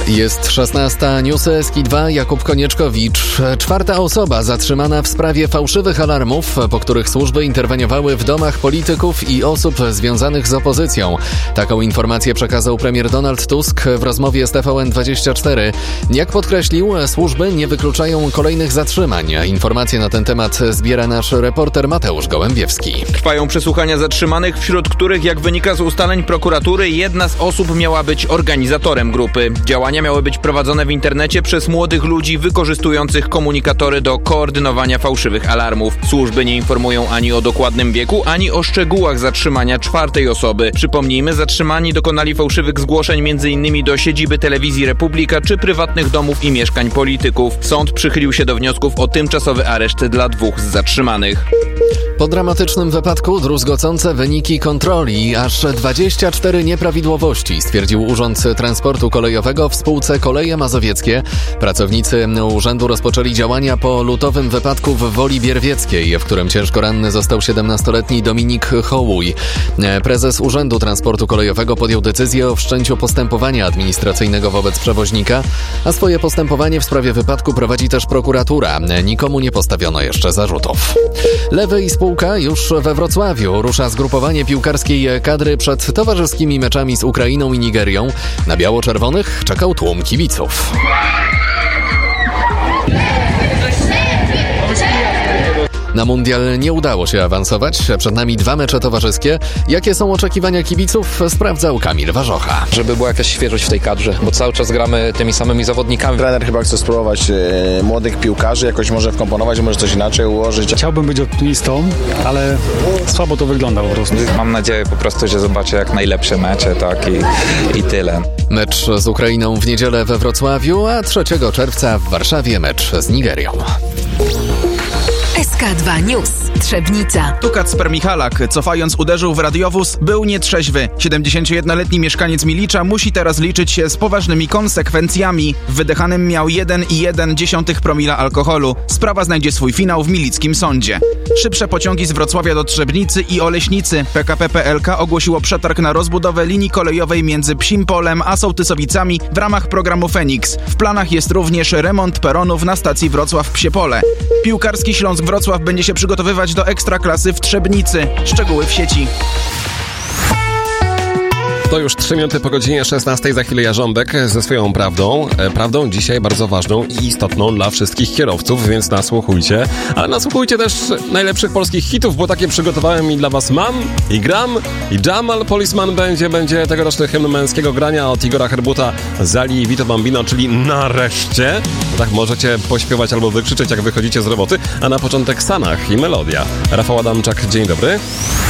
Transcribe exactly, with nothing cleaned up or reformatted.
Jest szesnasta, newsy S K I dwa, Jakub Konieczkowicz. Czwarta osoba zatrzymana w sprawie fałszywych alarmów, po których służby interweniowały w domach polityków i osób związanych z opozycją. Taką informację przekazał premier Donald Tusk w rozmowie z T V N dwadzieścia cztery. Jak podkreślił, służby nie wykluczają kolejnych zatrzymań. Informacje na ten temat zbiera nasz reporter Mateusz Gołębiewski. Trwają przesłuchania zatrzymanych, wśród których, jak wynika z ustaleń prokuratury, jedna z osób miała być organizatorem grupy. Działania miały być prowadzone w internecie przez młodych ludzi wykorzystujących komunikatory do koordynowania fałszywych alarmów. Służby nie informują ani o dokładnym wieku, ani o szczegółach zatrzymania czwartej osoby. Przypomnijmy, zatrzymani dokonali fałszywych zgłoszeń m.in. do siedziby Telewizji Republika czy prywatnych domów i mieszkań polityków. Sąd przychylił się do wniosków o tymczasowy areszt dla dwóch z zatrzymanych. Po dramatycznym wypadku druzgocące wyniki kontroli. Aż dwadzieścia cztery nieprawidłowości, stwierdził Urząd Transportu Kolejowego w spółce Koleje Mazowieckie. Pracownicy urzędu rozpoczęli działania po lutowym wypadku w Woli Bierwieckiej, w którym ciężko ranny został siedemnastoletni Dominik Hołuj. Prezes Urzędu Transportu Kolejowego podjął decyzję o wszczęciu postępowania administracyjnego wobec przewoźnika, a swoje postępowanie w sprawie wypadku prowadzi też prokuratura. Nikomu nie postawiono jeszcze zarzutów. Lewy i spółka już we Wrocławiu. Rusza zgrupowanie piłkarskiej kadry przed towarzyskimi meczami z Ukrainą i Nigerią. Na biało-czerwonych czekał tłum kibiców. Na mundial nie udało się awansować. Przed nami dwa mecze towarzyskie. Jakie są oczekiwania kibiców? Sprawdzał Kamil Warzocha. Żeby była jakaś świeżość w tej kadrze, bo cały czas gramy tymi samymi zawodnikami. Trener chyba chce spróbować e, młodych piłkarzy, jakoś może wkomponować, może coś inaczej ułożyć. Chciałbym być optymistą, ale słabo to wygląda po prostu. Mam nadzieję po prostu, że zobaczę jak najlepsze mecze, tak i, i tyle. Mecz z Ukrainą w niedzielę we Wrocławiu, a trzeciego czerwca w Warszawie mecz z Nigerią. S K dwa News. Trzebnica. Kacper Michalak, cofając, uderzył w radiowóz, był nietrzeźwy. siedemdziesięciojednoletni mieszkaniec Milicza musi teraz liczyć się z poważnymi konsekwencjami. W wydechanym miał jeden i jeden dziesiątych promila alkoholu. Sprawa znajdzie swój finał w milickim sądzie. Szybsze pociągi z Wrocławia do Trzebnicy i Oleśnicy. P K P P L K ogłosiło przetarg na rozbudowę linii kolejowej między Psim Polem a Sołtysowicami w ramach programu Feniks. W planach jest również remont peronów na stacji Wrocław-Psie Pole. Piłkarski Śląsk Wrocław będzie się przygotowywać do ekstraklasy w Trzebnicy. Szczegóły w sieci. To już trzy minuty po godzinie szesnastej, za chwilę Jarząbek ze swoją prawdą. E, prawdą dzisiaj bardzo ważną i istotną dla wszystkich kierowców, więc nasłuchujcie. Ale nasłuchujcie też najlepszych polskich hitów, bo takie przygotowałem i dla was mam, i gram, i Jamal Policeman będzie, będzie tegoroczny hymn męskiego grania od Igora Herbuta, Zali i Vito Bambino, czyli nareszcie. Tak możecie pośpiewać albo wykrzyczeć, jak wychodzicie z roboty. A na początek Sanach i melodia. Rafał Adamczak, dzień dobry.